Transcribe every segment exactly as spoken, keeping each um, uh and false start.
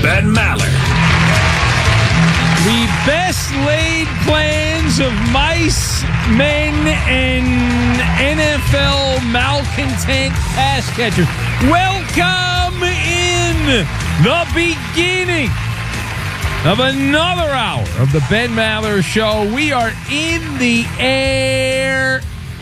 Ben Maller. The best laid plans of mice, men, and N F L malcontent pass catchers. Welcome in the beginning of another hour of the Ben Maller Show. We are in the air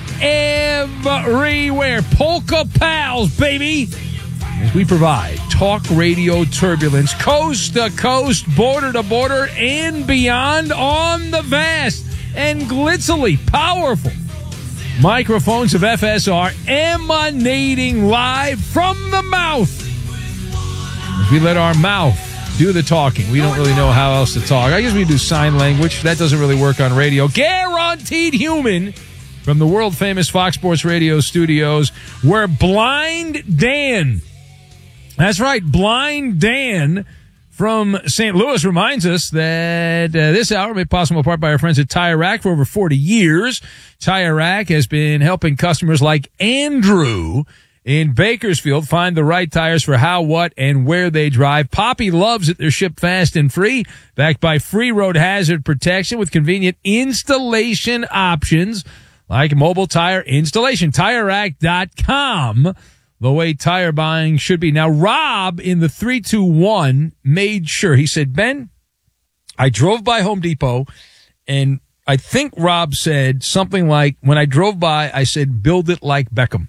everywhere. Polka Pals, baby. As we provide talk radio turbulence coast to coast, border to border, and beyond on the vast and glitzily powerful microphones of F S R emanating live from the mouth. As we let our mouth do the talking. We don't really know how else to talk. I guess we do sign language. That doesn't really work on radio. Guaranteed human from the world-famous Fox Sports Radio studios, where Blind Dan, that's right, Blind Dan from Saint Louis reminds us that uh, this hour made possible in part by our friends at Tire Rack for over forty years. Tire Rack has been helping customers like Andrew in Bakersfield find the right tires for how, what, and where they drive. Poppy loves it. They're shipped fast and free, backed by free road hazard protection with convenient installation options like mobile tire installation. Tire Rack dot com, the way tire buying should be. Now, Rob in the three two one made sure. He said, Ben, I drove by Home Depot, and I think Rob said something like, when I drove by, I said, build it like Beckham.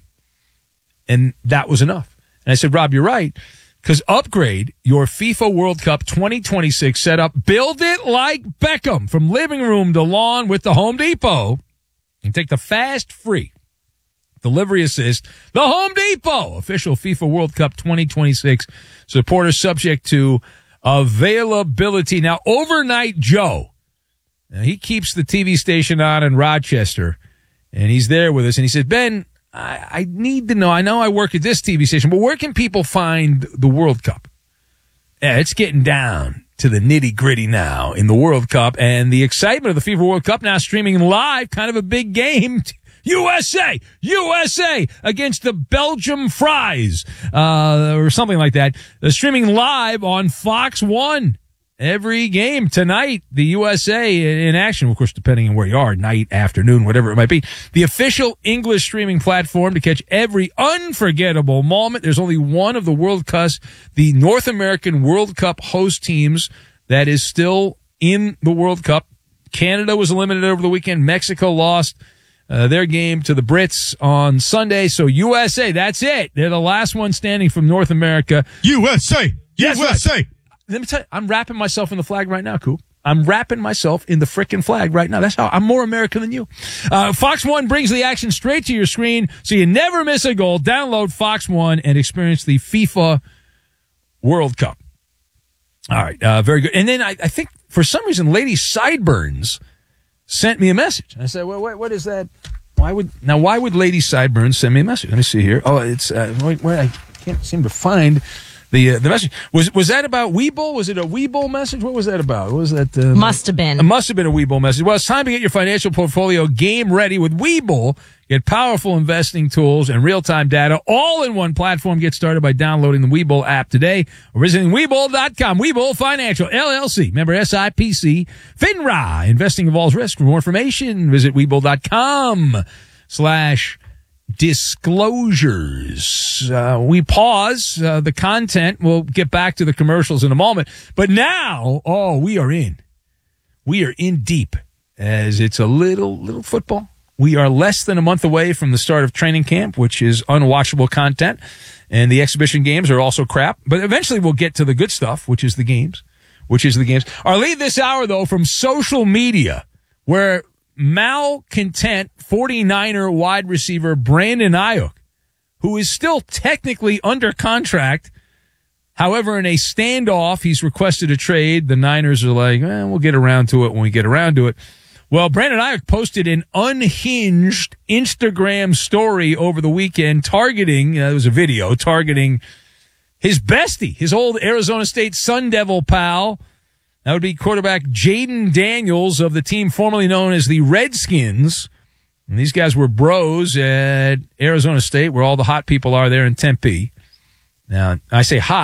And that was enough. And I said, Rob, you're right, because upgrade your FIFA World Cup twenty twenty-six setup. Build it like Beckham, from living room to lawn with the Home Depot. And take the fast, free delivery assist. The Home Depot, official FIFA World Cup twenty twenty-six supporter, subject to availability. Now, Overnight Joe, now he keeps the T V station on in Rochester, and he's there with us. And he said, Ben, I, I need to know, I know I work at this T V station, but where can people find the World Cup? Yeah, it's getting down to the nitty-gritty now in the World Cup, and the excitement of the FIFA World Cup now streaming live, kind of a big game. U S A, U S A against the Belgium Fries, uh, or something like that. They're streaming live on Fox one. Every game tonight, the U S A in action, of course, depending on where you are, night, afternoon, whatever it might be. The official English streaming platform to catch every unforgettable moment. There's only one of the World Cup, the North American World Cup host teams that is still in the World Cup. Canada was eliminated over the weekend. Mexico lost uh, their game to the Brits on Sunday. So U S A, that's it. They're the last one standing from North America. U S A, Yes, U S A. right. Let me tell you, I'm wrapping myself in the flag right now, Coop. I'm wrapping myself in the frickin' flag right now. That's how I'm more American than you. Uh, Fox one brings the action straight to your screen, so you never miss a goal. Download Fox one and experience the FIFA World Cup. All right, uh, very good. And then I, I think for some reason, Lady Sideburns sent me a message. And I said, well, wait, what is that? Why would now? Why would Lady Sideburns send me a message? Let me see here. Oh, it's uh, wait, wait, I can't seem to find the uh, the message. Was was that about Webull? Was it a Webull message? What was that about? What was that? Uh, must have been. It must have been a Webull message. Well, it's time to get your financial portfolio game ready with Webull. Get powerful investing tools and real-time data all in one platform. Get started by downloading the Webull app today or visiting Webull dot com. Webull Financial, L L C. Member S I P C. FINRA. Investing involves risk. For more information, visit Webull dot com slash disclosures. Uh, we pause uh, the content. We'll get back to the commercials in a moment. But now, oh, we are in. We are in deep as it's a little, little football. We are less than a month away from the start of training camp, which is unwatchable content. And the exhibition games are also crap. But eventually we'll get to the good stuff, which is the games, which is the games. Our lead this hour, though, from social media, where malcontent forty-niner wide receiver Brandon Ayuk, who is still technically under contract. However, in a standoff, he's requested a trade. The Niners are like, eh, we'll get around to it when we get around to it. Well, Brandon Ayuk posted an unhinged Instagram story over the weekend targeting, uh, it was a video, targeting his bestie, his old Arizona State Sun Devil pal. That would be quarterback Jaden Daniels of the team formerly known as the Redskins. And these guys were bros at Arizona State, where all the hot people are there in Tempe. Now, I say hot.